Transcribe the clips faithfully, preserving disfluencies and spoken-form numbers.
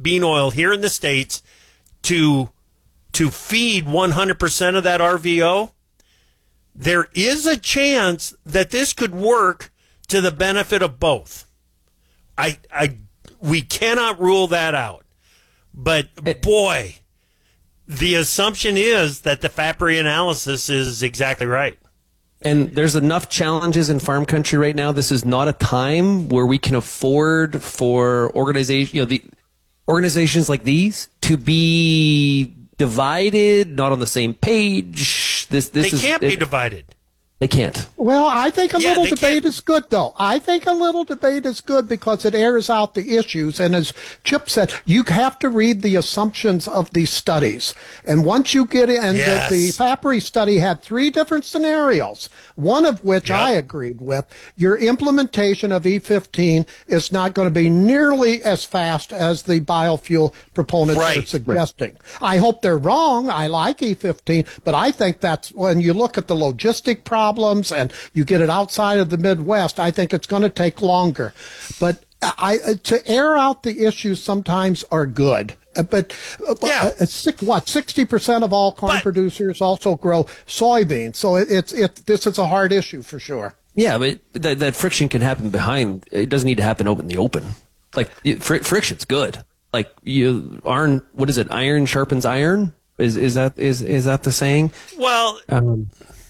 bean oil here in the States to to feed one hundred percent of that R V O, there is a chance that this could work to the benefit of both. I, I, we cannot rule that out. But, boy, the assumption is that the FAPRI analysis is exactly right. And there's enough challenges in farm country right now. This is not a time where we can afford for organization, you know, the organizations like these to be divided, not on the same page. This, this they is, can't it, be divided. They can't. Well, I think a Yeah, little they debate can't. is good, though. I think a little debate is good because it airs out the issues. And as Chip said, you have to read the assumptions of these studies. And once you get in, Yes. the, the FAPRI study had three different scenarios, one of which Yep. I agreed with. Your implementation of E fifteen is not going to be nearly as fast as the biofuel proponents Right. are suggesting. I hope they're wrong. I like E fifteen, but I think that's when you look at the logistic problems and you get it outside of the Midwest, I think it's going to take longer. But I, to air out the issues sometimes are good. Uh, But uh, Yeah. uh, six, what sixty percent of all corn But- producers also grow soybeans, so it, it's it. This is a hard issue for sure. Yeah, but that, that friction can happen behind. It doesn't need to happen open in the open. Like fr- friction's good. Like you iron. What is it? Iron sharpens iron. Is is that is is that the saying? Well, Um,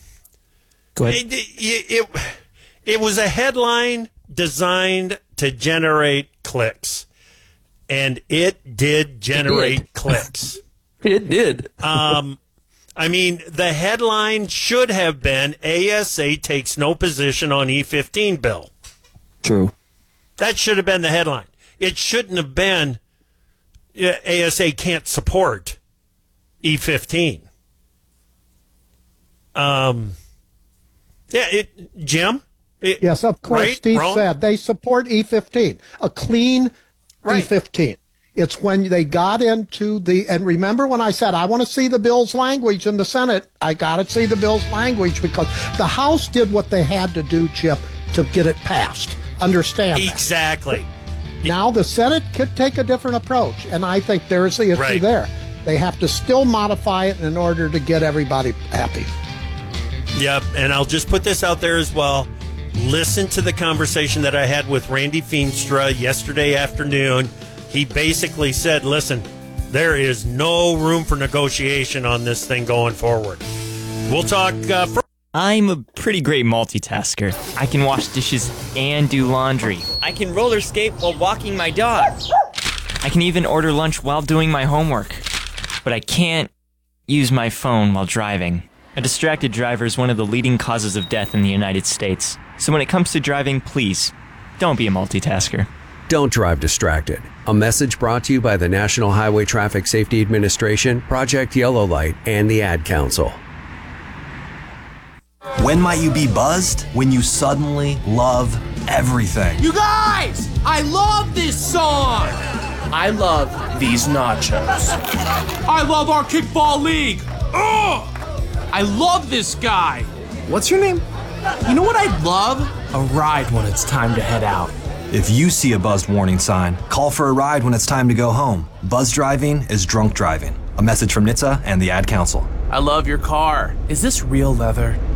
go ahead. it, it, it, it was a headline designed to generate clicks, and it did generate did. clicks. It did. Um, I mean, the headline should have been A S A takes no position on E fifteen bill. True. That should have been the headline. It shouldn't have been uh, A S A can't support E fifteen. Um, yeah, it, Jim? It, Yes, of course. right? Steve Wrong? said they support E fifteen, a clean Right. E fifteen. It's when they got into the, and remember when I said I want to see the bill's language in the Senate, I got to see the bill's language because the House did what they had to do, Chip, to get it passed. Understand that. Exactly. Now the Senate could take a different approach, and I think there's the issue Right. there. They have to still modify it in order to get everybody happy. Yep, and I'll just put this out there as well. Listen to the conversation that I had with Randy Feenstra yesterday afternoon. He basically said, listen, there is no room for negotiation on this thing going forward. We'll talk uh, fr- I'm a pretty great multitasker. I can wash dishes and do laundry. I can roller skate while walking my dog. I can even order lunch while doing my homework. But I can't use my phone while driving. A distracted driver is one of the leading causes of death in the United States. So when it comes to driving, please, don't be a multitasker. Don't drive distracted. A message brought to you by the National Highway Traffic Safety Administration, Project Yellow Light, and the Ad Council. When might you be buzzed? When you suddenly love everything. You guys, I love this song. I love these nachos. I love our kickball league. Ugh! I love this guy. What's your name? You know what I'd love? A ride when it's time to head out. If you see a buzzed warning sign, call for a ride when it's time to go home. Buzz driving is drunk driving. A message from N H T S A and the Ad Council. I love your car. Is this real leather?